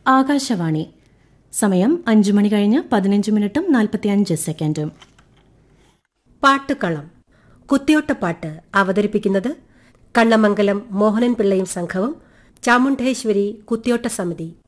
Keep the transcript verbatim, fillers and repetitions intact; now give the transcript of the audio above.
ആകാശവാണി. സമയം അഞ്ചു മണി കഴിഞ്ഞ് പതിനഞ്ച് മിനിറ്റും നാൽപ്പത്തിയഞ്ച് സെക്കൻഡും. പാട്ടുകളം. കുത്തിയോട്ടപ്പാട്ട് അവതരിപ്പിക്കുന്നത് കണ്ണമംഗലം മോഹനൻ പിള്ളയും സംഘവും, ചാമുണ്ഡേശ്വരി കുത്തിയോട്ട സമിതി.